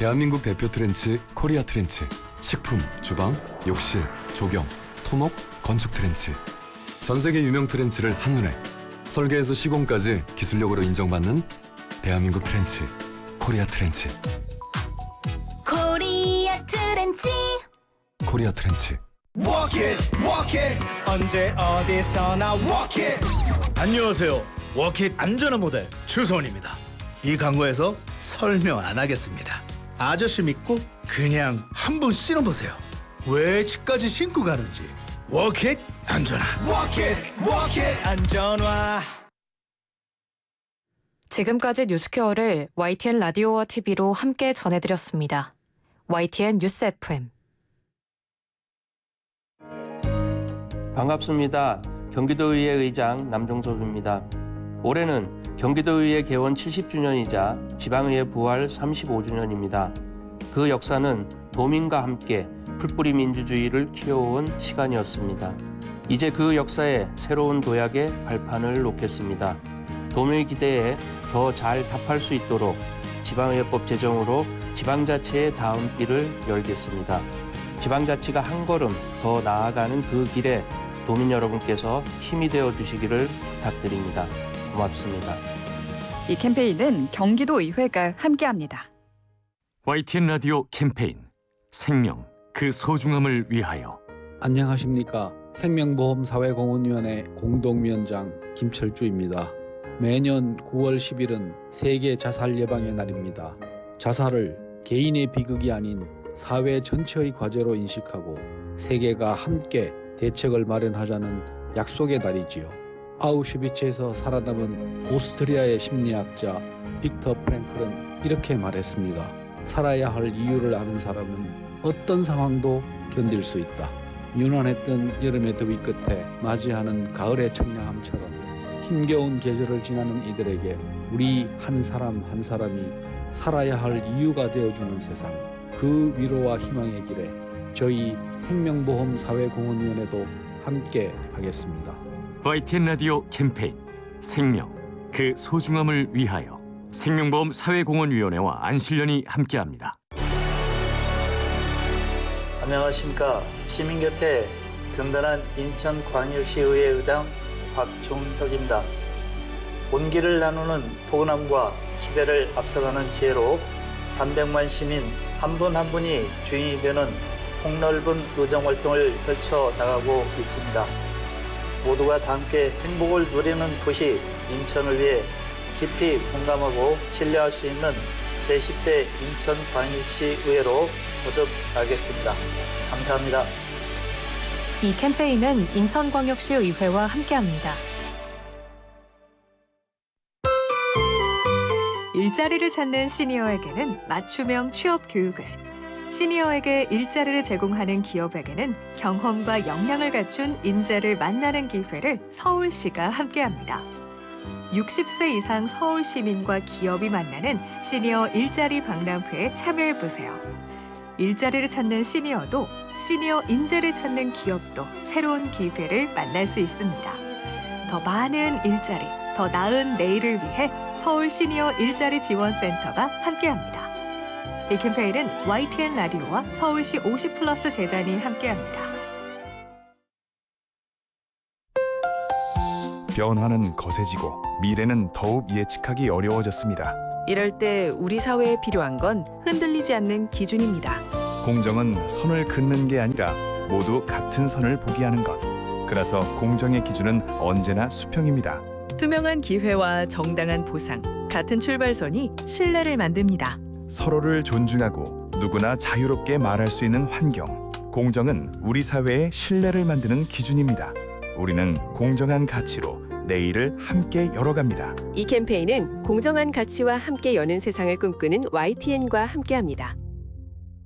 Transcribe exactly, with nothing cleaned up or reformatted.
대한민국 대표 트렌치 코리아 트렌치. 식품, 주방, 욕실, 조경, 토목, 건축 트렌치. 전 세계 유명 트렌치를 한눈에 설계에서 시공까지 기술력으로 인정받는 대한민국 트렌치 코리아 트렌치. 코리아 트렌치. 코리아 트렌치. Walk it, walk it. 언제 어디서나 walk it. 안녕하세요. 워킷 안전한 모델 추성훈입니다. 이 광고에서 설명 안 하겠습니다. 아저씨 믿고 그냥 한번 신어보세요. 왜 집까지 신고 가는지. 워킷 안전한. Walk it, walk it. 안전화. 지금까지 뉴스케어를 와이티엔 라디오와 티비로 함께 전해드렸습니다. 와이티엔 뉴스 에프엠. 반갑습니다. 경기도의회 의장 남종섭입니다. 올해는 경기도의회 개원 칠십 주년이자 지방의회 부활 삼십오 주년입니다. 그 역사는 도민과 함께 풀뿌리 민주주의를 키워온 시간이었습니다. 이제 그 역사에 새로운 도약의 발판을 놓겠습니다. 도민의 기대에 더 잘 답할 수 있도록 지방의회법 제정으로 지방자치의 다음 길을 열겠습니다. 지방자치가 한 걸음 더 나아가는 그 길에 도민 여러분께서 힘이 되어 주시기를 부탁드립니다. 고맙습니다. 이 캠페인은 경기도의회가 함께합니다. 와이티엔 라디오 캠페인 생명, 그 소중함을 위하여. 안녕하십니까. 생명보험사회공헌위원회 공동위원장 김철주입니다. 매년 구월 십일은 세계 자살 예방의 날입니다. 자살을 개인의 비극이 아닌 사회 전체의 과제로 인식하고 세계가 함께 대책을 마련하자는 약속의 날이지요. 아우슈비츠에서 살아남은 오스트리아의 심리학자 빅터 프랭클은 이렇게 말했습니다. 살아야 할 이유를 아는 사람은 어떤 상황도 견딜 수 있다. 유난했던 여름의 더위 끝에 맞이하는 가을의 청량함처럼 힘겨운 계절을 지나는 이들에게 우리 한 사람 한 사람이 살아야 할 이유가 되어주는 세상, 그 위로와 희망의 길에 저희 생명보험사회공헌위원회도 함께 하겠습니다. 와이티엔 라디오 캠페인 생명, 그 소중함을 위하여. 생명보험사회공헌위원회와 안실련이 함께합니다. 안녕하십니까. 시민 곁에 든든한 인천광역시의회 의장 박종혁입니다. 온기를 나누는 포근함과 시대를 앞서가는 지혜로 삼백만 시민 한 분 한 분이 주인이 되는 폭넓은 의정활동을 펼쳐나가고 있습니다. 모두가 다 함께 행복을 누리는 도시 인천을 위해 깊이 공감하고 신뢰할 수 있는 제십 대 인천광역시의회로 거듭나겠습니다. 감사합니다. 이 캠페인은 인천광역시의회와 함께합니다. 일자리를 찾는 시니어에게는 맞춤형 취업 교육을, 시니어에게 일자리를 제공하는 기업에게는 경험과 역량을 갖춘 인재를 만나는 기회를 서울시가 함께합니다. 육십 세 이상 서울 시민과 기업이 만나는 시니어 일자리 박람회에 참여해보세요. 일자리를 찾는 시니어도 시니어 인재를 찾는 기업도 새로운 기회를 만날 수 있습니다. 더 많은 일자리, 더 나은 내일을 위해 서울 시니어 일자리 지원센터가 함께합니다. 이 캠페인은 와이티엔 라디오와 서울시 오십 플러스 재단이 함께합니다. 변화는 거세지고 미래는 더욱 예측하기 어려워졌습니다. 이럴 때 우리 사회에 필요한 건 흔들리지 않는 기준입니다. 공정은 선을 긋는 게 아니라 모두 같은 선을 보게 하는 것. 그래서 공정의 기준은 언제나 수평입니다. 투명한 기회와 정당한 보상, 같은 출발선이 신뢰를 만듭니다. 서로를 존중하고 누구나 자유롭게 말할 수 있는 환경. 공정은 우리 사회의 신뢰를 만드는 기준입니다. 우리는 공정한 가치로 내일을 함께 열어갑니다. 이 캠페인은 공정한 가치와 함께 여는 세상을 꿈꾸는 와이티엔과 함께합니다.